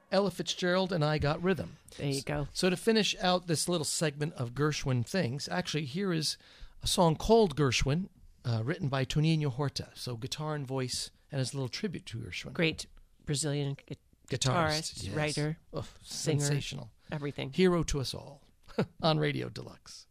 Ella Fitzgerald and I Got Rhythm. There you go. So to finish out this little segment of Gershwin things, actually here is a song called Gershwin, written by Toninho Horta. So guitar and voice, and as a little tribute to Gershwin. Great Brazilian guitarist, yes. writer, Oh, singer, sensational. everything. Hero to us all on Radio Deluxe.